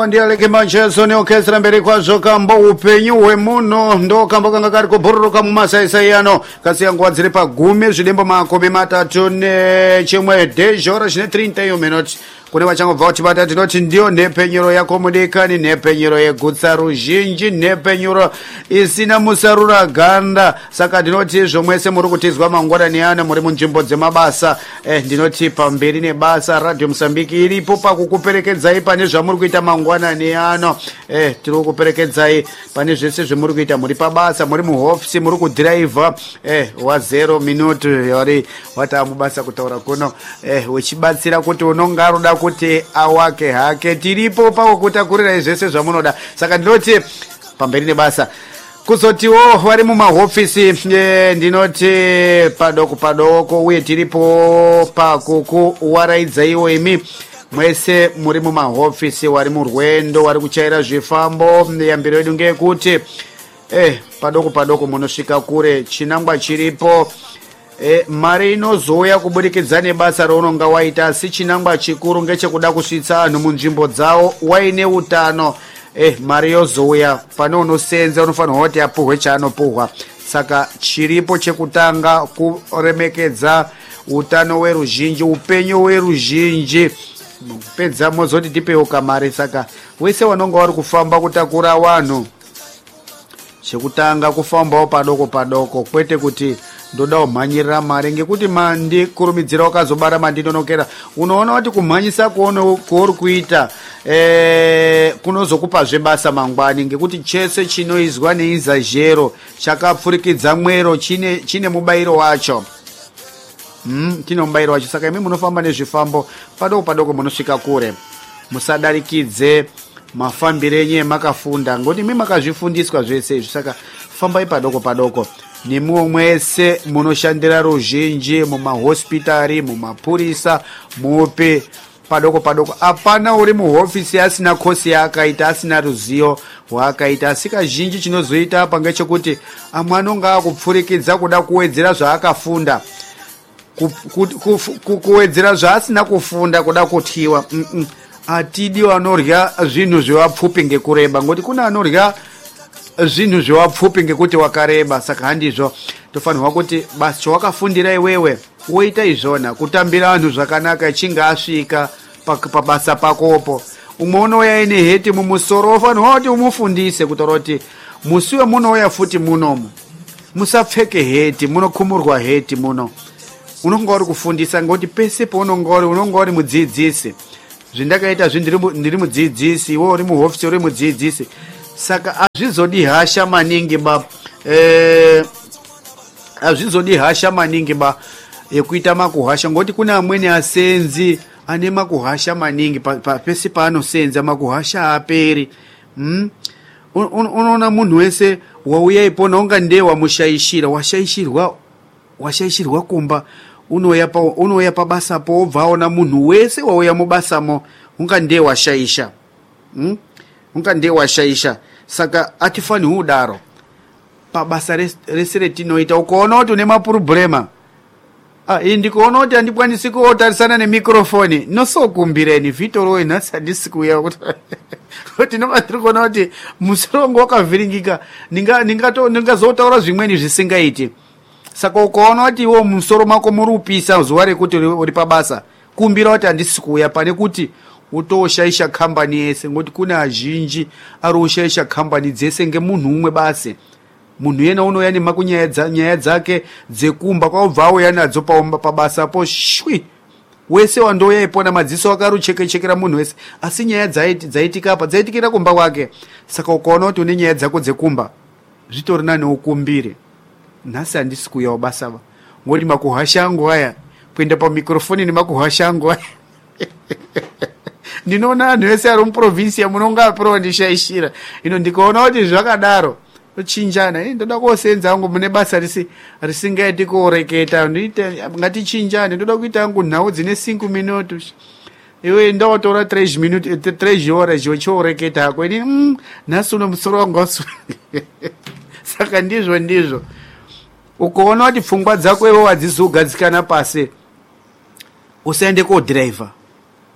ndialeke manchezo ni orchestra mbere kwazvo kambo upenyu hwemunhu ndo kambo kanga kari kubhururuka mumasaisai ano kasi nguva dziri pagumi zvidembo makumi matatu nechimwe dhezhora zvine 30 minutes kune vachangobva kuchibata tinoti ndiyo nhepenyuro yakomudikani nhepenyuro yegutsa ruzhinji nhepenyuro isina musarura ganda saka ndinoti izvo mwese muri kutizwa mangwanani ano muri munzvimbo dzemabasa ndinoti pamberi nebasa radio Mozambique iripo pakukuperekedzai pane zvamuri kuita mangwanani ano tiri kukuperekedzai pane zvese zvemuri kuita muri pabasa muri muhofisi muri kudhiraivha wa0 minute yari watamubasa kutaura kuno uchibatsira kuti unonga ruda kuti awake hake tiripo pakukutakurira zvese zvamunoda saka ndinoti pamberi nebasa kuzotiwo vari mumahofisi ndinoti padoko padoko uye tiripo pakukuwaraidzaiwo imi mwese muri mumahofisi wari murwendo wari kuchaira zvifambo yambiro yedu ngeyekuti padoko padoko munosvika kure chinangwa chiripo mari inozouya kubudikidza nebasa raunonga waita asi chinangwa chikuru ngechekuda kusvitsa vanhu munzvimbo dzavo waine utano mari yozouya pane unosenza unofanirwa kuti apuhwe chaanopuhwa saka chiripo chekutanga kuremekedza utano weruzhinji upenyu weruzhinji pedza mozoti tipeuka mari saka wese vanonga vari kufamba kutakura vanhu chekutanga kufambawo padoko padoko kwete kuti ndoda kumhanyirira mari ngekuti mandikurumidzira wakazobara mandinonokera unoona kuti kumhanyisa kwauri kuita kunozokupazve basa mangwani ngekuti chese chinoizwa neizazhero chakapfurikidza mwero chine mubayiro wacho chine mubayiro wacho saka imi munofamba nezvifambo padoko padoko munosvika kure musadarikidze mafambiro enyu makafunda ngekuti imi makazvifundiswa zvese izvi saka fambai padoko padoko nemuwo mwese munoshandira ruzhinji mumahospitari mumapurisa mupe padoko padoko hapana uri muhofisi asina kosi yaakaita asina ruzivo rwaakaita asi kazhinji chinozoita apa ngechekuti amwe anonga akupfurikidza kuda kuwedzera zvaakafunda kuwedzera zvaasina kufunda kuda kutyiwa hatidi vanorya zvinhu zvevapfupi ngekureba ngekuti kuna anorya zvinhu zvevapfupi ngekuti wakareba saka handizvo tofanirwa kuti basi chawakafundira iwewe woita izvona kutambira vanhu zvakanaka ichinge asvika pabasa pakopo umwe unouya ine heti mumusoro wofanirwa kuti umufundise kutaura kuti musi wemunouya futi munomu musapfeke heti munokumurwa heti muno unonga uri kufundisa ngekuti pese unonga uri mudzidzisi zvindakaita ndiri mudzidzisi iwe uri muhofisi uri mudzidzisi saka hazvizodi hasha maningi ba yekuita makuhasha ngoti kuna amweni asenzi ane makuhasha maningi pese paanosenza makuhasha haaperi unoona munhu wese wauya ipona unga ndee wamushaishira washaishirwa kumba unouya pabasa po obva aona munhu wese wauya mubasamo unga ndee washaisha unga ndee washaisha saka hatifanirwi kudaro pabasa rese retinoita ukaona kuti une mapurobhurema ndikuona kuti handikwanisi kuotarisana nemikrofoni nosokumbireni vitorowe nhasi handisi kuuya kuti nomatiri kuona kuti musoro wangu wakavhiringika ndingazotaura zvimweni zvisingaiti saka ukaona kuti iwo musoro mako muri kupisa zuva rekuti uri pabasa kumbira kuti handisi kuuya pane kuti utoshaisha kambani yese ngoti kuna azhinji ari ushaisha kambani dzese ngemunhu umwe basi munhu yena unouya nemakunyaya dzake dzekumba kwaubva auya nadzo pabasa po shwi wese wandouya ipona madziso akaruchekechekera munhu wese asi nyaya dzaitika apa dzaitikira kumba kwake saka ukaona kuti une nyaya dzako dzekumba zvitori nani ukumbire nhasi handisi kuuyawo basa ngoti makuhasha angu aya kuenda pamikrofoni nemakuhasha angu aya ndinoona vanhu vese ari muprovinsia munonga apiriwa ndishaishira ino ndikaona kuti zvakadaro tochinjana ndoda kuosenza angu mune basa risingaiti kuoreketa ngatichinjane ndoda kuita angu nhau dzine 5 minutos iwe ndaotora 3 horas chioreketa hako ini nhasi uno musoro wangu saka ndizvo ukaona kuti pfungwa dzako iwe wadzizogadzikana pasi usaende kodhiraivha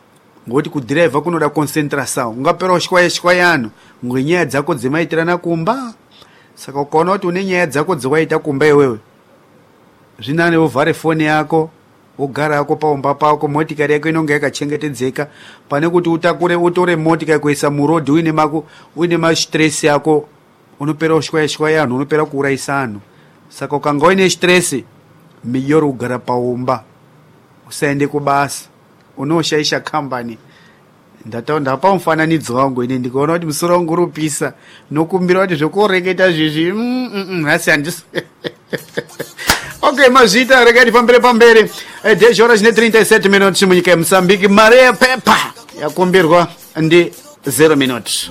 ngoti kudhiraivha kunoda concentração ungapera shwayano nyaya dzako dzimaitirana kumba. Saka ukaona kuti une nyaya dzako dziwaita kumba iwewe, zvinane uvhare foni yako ugara yako paumba pako, motikari yako inonga yakachengetedzeka, pane kuti utakure utore motikari kuisa murodhi uine mastress yako, unopera ushwayano, unopera kuuraisa anhu. Saka ukanga uine stress, midyoro kugara paumba, usaende kubasa, unoshaisha company. Ndapa mufananidzo wangu ine ndikaona kuti musoro wangu urupisa, nokumbira kuti zvokureketa zvezvi hasi handisi. Okay, mazvita rekati pamberi 10 horas ne 37 minutos munyika yeMozambique. Mare yepepa yakumbirwa ndi 0 minutes.